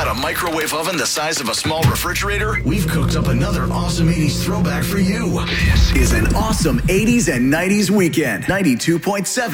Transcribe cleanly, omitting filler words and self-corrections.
Got a microwave oven the size of a small refrigerator? We've cooked up another awesome 80s throwback for you. This is an awesome 80s and 90s weekend. 92.7